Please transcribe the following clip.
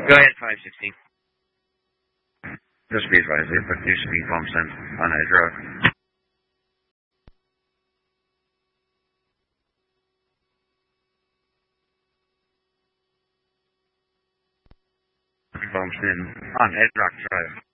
Go ahead, 516. Just be advised, they put new speed bumps in on Edge Road. Bumps in on Edge Rock Drive.